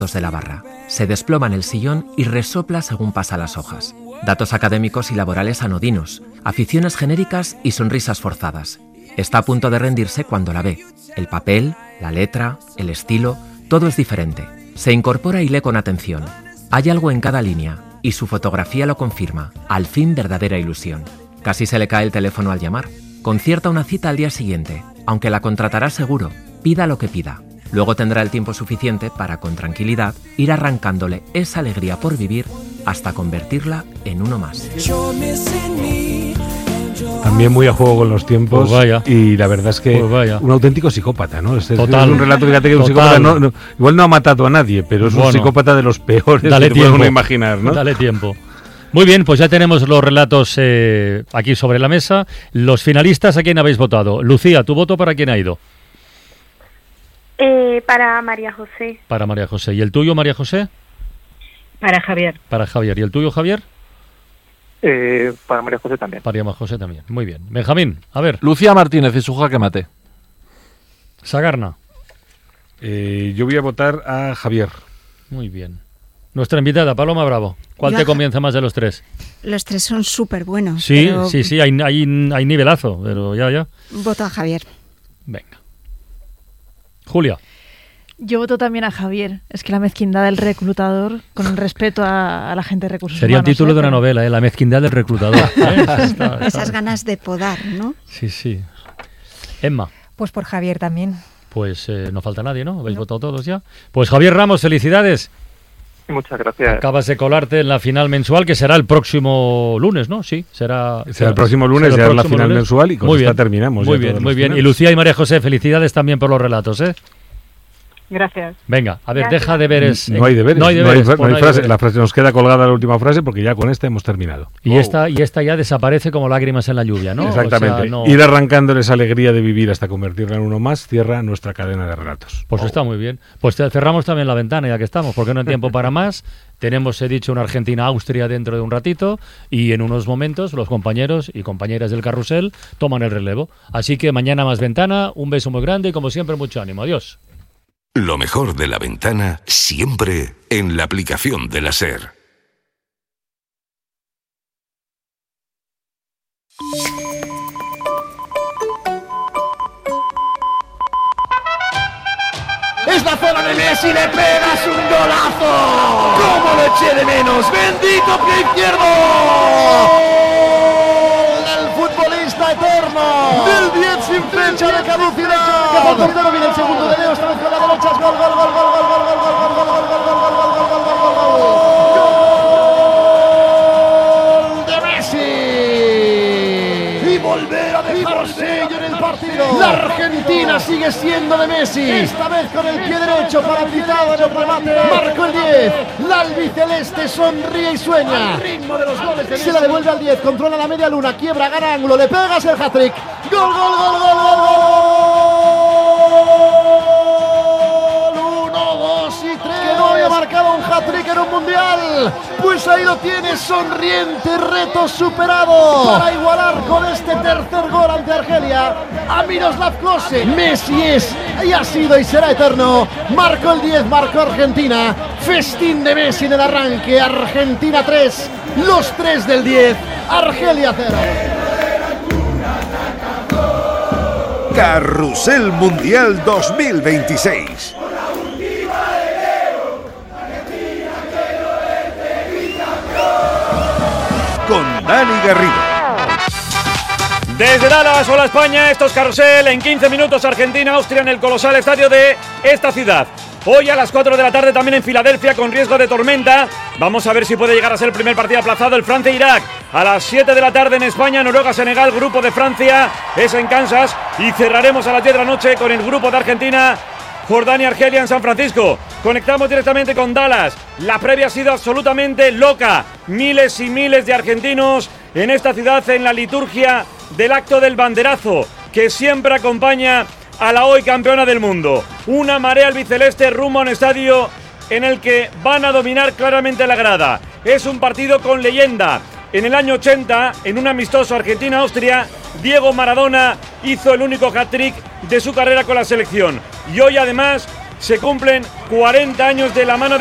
de la barra. Se desploma en el sillón y resopla según pasa las hojas. Datos académicos y laborales anodinos, aficiones genéricas y sonrisas forzadas. Está a punto de rendirse cuando la ve. El papel, la letra, el estilo, todo es diferente. Se incorpora y lee con atención. Hay algo en cada línea y su fotografía lo confirma. Al fin, verdadera ilusión. Casi se le cae el teléfono al llamar. Concierta una cita al día siguiente, aunque la contratará seguro, pida lo que pida. Luego tendrá el tiempo suficiente para, con tranquilidad, ir arrancándole esa alegría por vivir hasta convertirla en uno más. También muy a juego con los tiempos, Pues vaya. Y la verdad es que un auténtico psicópata, ¿no? Total. Es un relato, fíjate que un psicópata igual no ha matado a nadie, pero es un psicópata de los peores que puede uno imaginar, ¿no? Dale tiempo. Muy bien, pues ya tenemos los relatos aquí sobre la mesa. Los finalistas, ¿a quién habéis votado? Lucía, ¿tu voto para quién ha ido? Para María José. Para María José. ¿Y el tuyo, María José? Para Javier. Para Javier. ¿Y el tuyo, Javier? Para María José también. Para María José también. Muy bien. Benjamín, a ver. Lucía Martínez y su jaque mate. Sagarna. Yo voy a votar a Javier. Muy bien. Nuestra invitada, Paloma Bravo. ¿Cuál te convence más de los tres? Los tres son súper buenos. Sí, sí, hay nivelazo, pero ya. Voto a Javier. Venga. Julia. Yo voto también a Javier. Es que la mezquindad del reclutador, con el respeto a la gente de recursos Sería humanos. el título de una novela, La mezquindad del reclutador. Esas ganas de podar, ¿no? Sí. Emma. Pues por Javier también. Pues no falta nadie, ¿no? ¿Habéis votado todos ya? Pues Javier Ramos, felicidades. Muchas gracias. Acabas de colarte en la final mensual, que será el próximo lunes, ¿no? Sí, será el próximo lunes, ya es la final mensual y con esta terminamos. Muy bien. Y Lucía y María José, felicidades también por los relatos, ¿eh? Gracias. Venga, a ver, deja deberes. No hay deberes. No hay frase. La frase nos queda colgada la última frase porque ya con esta hemos terminado. Y esta ya desaparece como lágrimas en la lluvia, ¿no? Exactamente. O sea, ir arrancándoles alegría de vivir hasta convertirla en uno más, cierra nuestra cadena de relatos. Pues está muy bien. Pues cerramos también la ventana ya que estamos, porque no hay tiempo para más. Tenemos, he dicho, una Argentina-Austria dentro de un ratito y en unos momentos los compañeros y compañeras del carrusel toman el relevo. Así que mañana más ventana, un beso muy grande y como siempre mucho ánimo. Adiós. Lo mejor de la ventana siempre en la aplicación de la SER. Es la zona de Messi, le pegas un golazo. ¿Cómo lo eché de menos? Bendito pie izquierdo. El futbolista eterno. Del 10 sin fecha de caducidad. Que por portero viene el segundo de Leo, esta vez con la derecha. Gol. Gol de Messi. Y volver a dejar sello en el partido. La Argentina sigue siendo de Messi. Esta vez con el pie derecho paralizado en el remate. Marcó el 10. La albiceleste sonríe y sueña. Al ritmo de los goles de Messi. Se la devuelve al 10. Controla la media luna. Quiebra, gana ángulo. Le pegas el hat-trick. Gol. 1, 2 y 3. Que no había marcado un hat-trick en un mundial. Pues ahí lo tiene, sonriente, reto superado. Para igualar con este tercer gol ante Argelia a Miroslav Klose. Messi es, y ha sido y será eterno. Marcó el 10, marcó Argentina. Festín de Messi en el arranque. Argentina 3, los 3 del 10. Argelia 0. Carrusel Mundial 2026. Con Dani Garrido. Desde Dallas, hola España, esto es Carrusel. En 15 minutos Argentina-Austria en el colosal estadio de esta ciudad. Hoy a las 4 de la tarde también en Filadelfia con riesgo de tormenta. Vamos a ver si puede llegar a ser el primer partido aplazado, el Francia-Irak. A las 7 de la tarde en España, Noruega-Senegal, grupo de Francia, es en Kansas. Y cerraremos a las 10 de la noche con el grupo de Argentina, Jordania-Argelia en San Francisco. Conectamos directamente con Dallas. La previa ha sido absolutamente loca. Miles y miles de argentinos en esta ciudad en la liturgia del acto del banderazo, que siempre acompaña a la hoy campeona del mundo. Una marea albiceleste rumbo a un estadio en el que van a dominar claramente la grada. Es un partido con leyenda. En el año 80, en un amistoso Argentina-Austria, Diego Maradona hizo el único hat-trick de su carrera con la selección. Y hoy además se cumplen 40 años de la mano